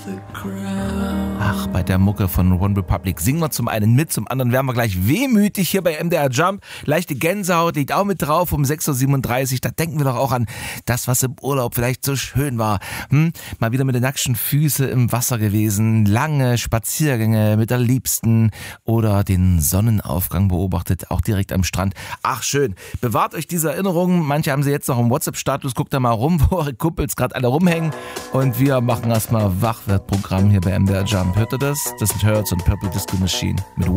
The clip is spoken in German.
Ach, bei der Mucke von One Republic singen wir zum einen mit, zum anderen werden wir gleich wehmütig hier bei MDR Jump. Leichte Gänsehaut liegt auch mit drauf um 6.37 Uhr. Da denken wir doch auch an das, was im Urlaub vielleicht so schön war. Mal wieder mit den nackten Füßen im Wasser gewesen, lange Spaziergänge mit der Liebsten oder den Sonnenaufgang beobachtet, auch direkt am Strand. Ach schön, bewahrt euch diese Erinnerungen. Manche haben sie jetzt noch im WhatsApp-Status. Guckt da mal rum, wo eure Kumpels gerade alle rumhängen. Und wir machen erstmal Wachwertprogramm hier bei MDR Jump. Hört ihr das? Das sind Hurts und Purple Disco Machine mit